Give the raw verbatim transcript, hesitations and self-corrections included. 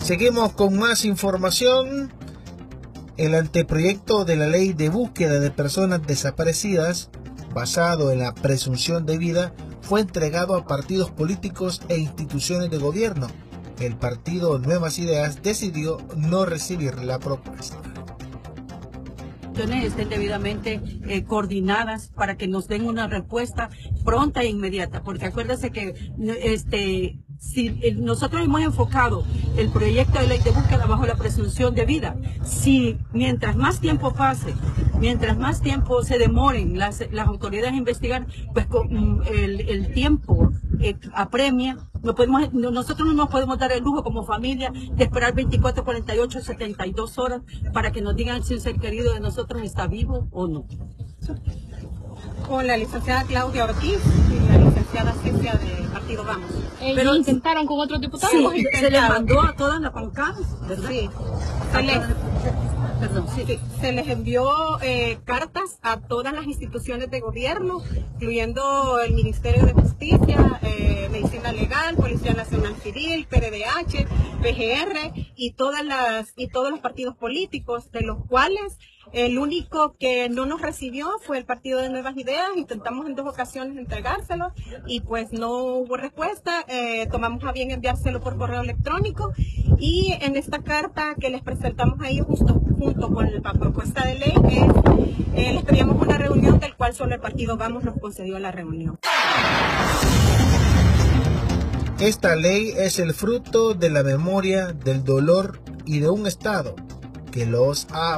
Seguimos con más información. El anteproyecto de la ley de búsqueda de personas desaparecidas, basado en la presunción de vida, fue entregado a partidos políticos e instituciones de gobierno. El partido Nuevas Ideas decidió no recibir la propuesta. Estén debidamente eh, coordinadas para que nos den una respuesta pronta e inmediata, porque acuérdense que este si nosotros hemos enfocado el proyecto de ley de búsqueda bajo la presunción de vida, si mientras más tiempo pase, mientras más tiempo se demoren las, las autoridades a investigar, pues con, el, el tiempo eh, apremia. No podemos, no, nosotros no nos podemos dar el lujo como familia de esperar veinticuatro, cuarenta y ocho, setenta y dos horas para que nos digan si un ser querido de nosotros está vivo o no. Con la licenciada Claudia Ortiz y la licenciada Cecia del Partido Vamos. Pero intentaron con otros diputados. Sí, se les mandó a todas las pancadas, ¿verdad? Sí. Se les, Perdón, sí. sí, se les envió eh, cartas a todas las instituciones de gobierno, incluyendo el Ministerio de Justicia, eh, Medicina Legal, Policía Nacional Civil, P R D H, P G R y todas las y todos los partidos políticos, de los cuales el único que no nos recibió fue el Partido de Nuevas Ideas. Intentamos en dos ocasiones entregárselo y pues no hubo respuesta. Eh, tomamos a bien enviárselo por correo electrónico y en esta carta que les presentamos a ellos justo, junto con la propuesta de ley, es, eh, les pedíamos una reunión del cual solo el Partido Vamos nos concedió la reunión. Esta ley es el fruto de la memoria, del dolor y de un Estado que los ha